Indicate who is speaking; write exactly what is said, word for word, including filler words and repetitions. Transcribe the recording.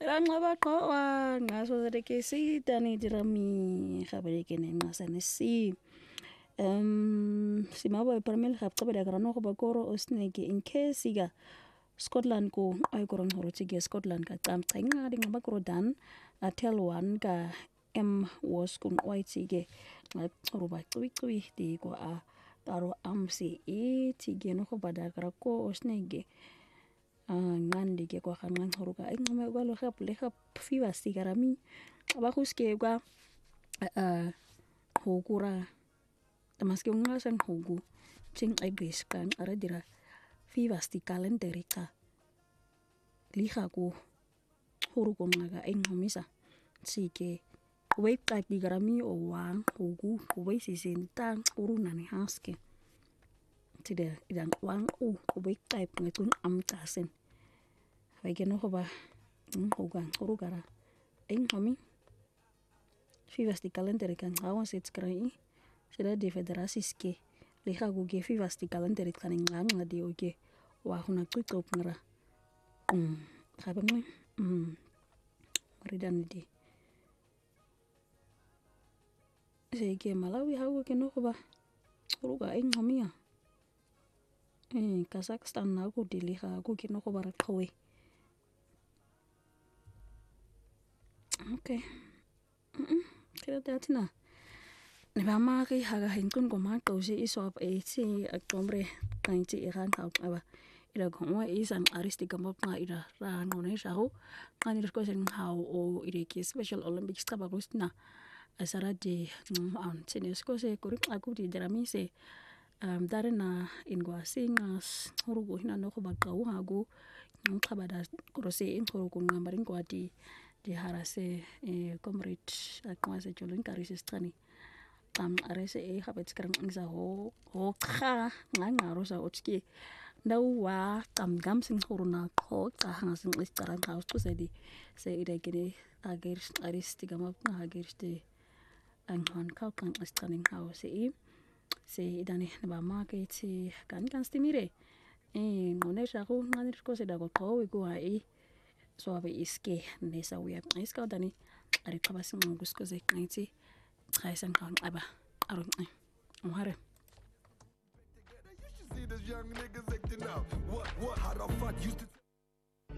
Speaker 1: Ranqaba qowa ngaso ke si tani dirami khabele ke ne ngasane si um simabo permel khab qabela grano go bakoro osneke in case ga Scotland ko ay koron horo tige Scotland ka tam tsainga di ngaba koro dan atel one ka em was kun white tige ngoro ba twi twi di ko a taro amsi e tige no go bada ko osneke ngandi ke kwa khangan horo ka ay ngame kwa lo khap le khap fiwa sigarami ba khuske kwa a hokura tamaske unga san hogu ching egris kan ara dira fiwa sti calendar ka liha ko horo ko ngaga ay ngamisa sike wait ka digarami o wang hogu ko wait sisin tang uru nani haske tida idang wang u ko wait type ngatun am tasen Wageno ko ba hogan horo gara ay ngami fivas di calendar kan awan set skrai sida di federasi ske liha go ge fivas di calendar kan ngam ngadi oge wa huna tutup ngra um habang um maridan di sege malawi hawo keno ko ba horo ga ay ngami ya eh Kazakhstan na go di liha go keno ko barat khawe Okay. Mm. Kaya dati na. Neba ma kay haga hinkun ko ma kausi isop e si aktombre kainti iran ka aba. Ira ko wa isan aristi kamop nga ira ra ngone shaho. Kan ira ko sen how o ire ki special olympics ka bagos na. Asara de an senes ko se kurik aku di drami se um dare na ingwa singas hurugo hina no ko bagaw hago ng kabada kurose in ko ngambarin ko ati di harase e comrade akwase jolun karisis tani tam arese e habet skrang ngza ho ho kha ngangaro sa otski ndawa tam gam sing horuna ko ta hangasing istarang haus ko sedi se ide gene ager aris tigama ager ste anghan ka kan istaning haus e se idane ba ma ke ti kan kan stimire e ngone shaku nganir ko se dago ko ko ai suave iske nesa wea iska dani ari kabasi ngusko ze kanti khaisen kan aba arun ai umhare
Speaker 2: See this young niggas acting up. What, what, how the fuck used to